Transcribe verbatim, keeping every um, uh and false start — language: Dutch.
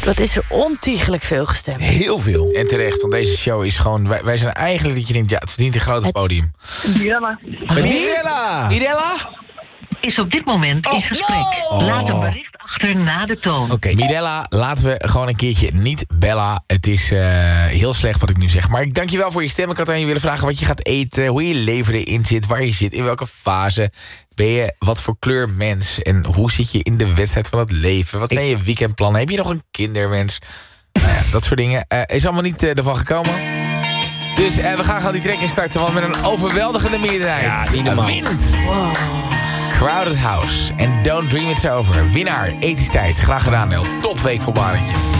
Wat is er ontiegelijk veel gestemd. Heel veel. En terecht, want deze show is gewoon... Wij, wij zijn eigenlijk dat je denkt, ja, het verdient een groot het... podium. Mirella. Met Mirella! Mirella? Is op dit moment in gesprek. no! Laat een bericht achter na de toon. Oké, okay, Mirella, laten we gewoon een keertje niet bellen. Het is uh, heel slecht wat ik nu zeg. Maar ik dank je wel voor je stem. Ik had aan je willen vragen wat je gaat eten, hoe je leven erin zit, waar je zit, in welke fase. Ben je wat voor kleur mens? En hoe zit je in de wedstrijd van het leven? Wat zijn je weekendplannen? Heb je nog een kinderwens? Nou ja, dat soort dingen. Uh, is allemaal niet uh, ervan gekomen. Dus uh, we gaan gewoon die track instarten, want met een overweldigende meerderheid. Ja, niet normaal. Wint. Wow. Crowded House en Don't Dream It's Over. Winnaar, ethisch tijd. Graag gedaan, Nel. Topweek voor Barendje.